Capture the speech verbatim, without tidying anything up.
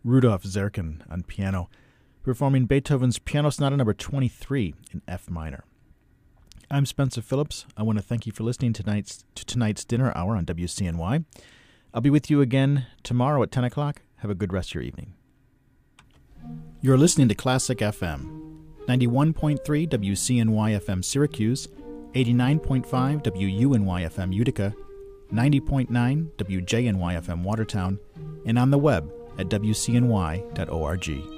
Rudolf Zerkin on piano, performing Beethoven's Piano Sonata number twenty-three in F minor. I'm Spencer Phillips. I want to thank you for listening tonight's, to tonight's Dinner Hour on W C N Y. I'll be with you again tomorrow at ten o'clock. Have a good rest of your evening. You're listening to Classic F M, ninety-one point three W C N Y F M Syracuse, eighty-nine point five W U N Y F M Utica, ninety point nine W J N Y F M Watertown, and on the web at W C N Y dot org.